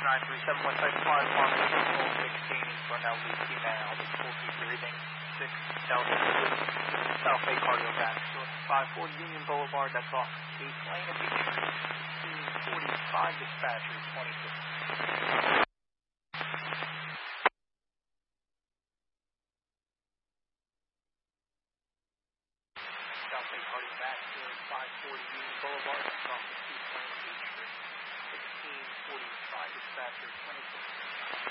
937 Westside Flight, Farm 16 for an LVP now, this 4 breathing, 6 Delta South Bay Cardiovascular, 540 Union Boulevard, that's off East Lane of Beach Street, 1545 dispatcher, 26. South Bay Cardiovascular, 540 Union Boulevard, that's off East Lane of Beach Street, 1545 dispatcher, 26.